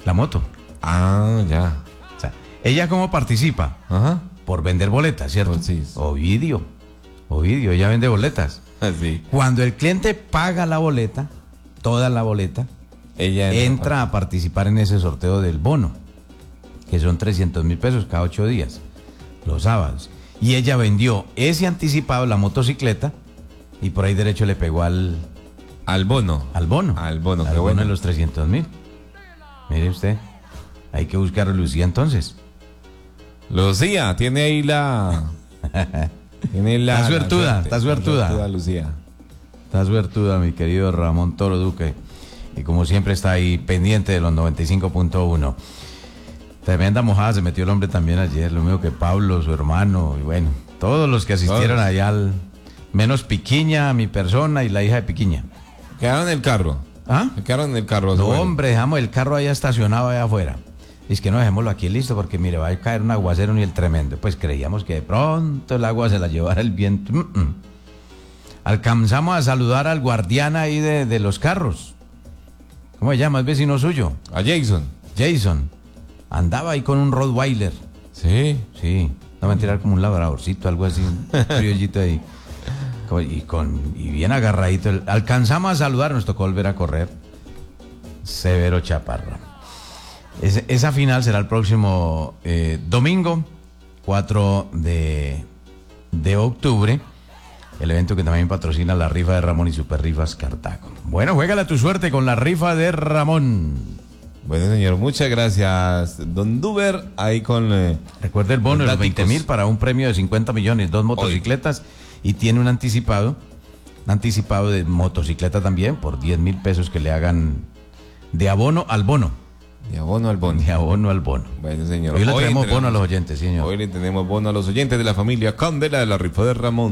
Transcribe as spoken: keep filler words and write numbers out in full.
La moto. Ah, ya. O sea, ¿ella cómo participa? Ajá. Por vender boletas, ¿cierto? Pues sí. Ovidio. Ovidio, ella vende boletas. Así. Cuando el cliente paga la boleta, toda la boleta, Ella entra a participar en ese sorteo del bono, que son trescientos mil pesos cada ocho días, los sábados. Y ella vendió ese anticipado, la motocicleta, y por ahí derecho le pegó al, al bono. al bono. Al bono, al qué bono bueno. de los trescientos mil. Mire usted, hay que buscar a Lucía entonces. Lucía, tiene ahí la... tiene la... Está suertuda, la está suertuda. Está suertuda, Lucía. Está suertuda, mi querido Ramón Toro Duque. Y como siempre está ahí pendiente de los noventa y cinco punto uno. Tremenda mojada se metió el hombre también ayer, lo mismo que Pablo, su hermano, y bueno, todos los que asistieron Todos. allá al... Menos Piquiña, mi persona y la hija de Piquiña. Quedaron en el carro. ¿Ah? Quedaron en el carro. No, bueno. hombre, dejamos el carro allá estacionado allá afuera. Es que no, dejémoslo aquí listo porque mire, va a caer un aguacero ni el tremendo. Pues creíamos que de pronto el agua se la llevara el viento. Mm-mm. Alcanzamos a saludar al guardián ahí de, de los carros. ¿Cómo se llama? Es vecino suyo. A Jason. Jason. Andaba ahí con un Rottweiler. Sí. Sí. No me tirar como un labradorcito, algo así, un criollito ahí. Y, con, y bien agarradito. Alcanzamos a saludar, nos tocó volver a correr. Severo Chaparro. Es, esa final será el próximo eh, domingo, cuatro de, de octubre. El evento que también patrocina la rifa de Ramón y Super Rifas Cartago. Bueno, juégale tu suerte con la rifa de Ramón. Bueno, señor, muchas gracias. Don Duber, ahí con... Eh, Recuerda el bono de los los veinte mil para un premio de cincuenta millones, dos motocicletas. Hoy. Y tiene un anticipado, un anticipado de motocicleta también por diez mil pesos que le hagan de abono al bono. De abono al bono. De abono al bono. Bueno, señor. Hoy le Hoy traemos entrenamos. bono a los oyentes, señor. Hoy le tenemos bono a los oyentes de la familia Candela de la rifa de Ramón.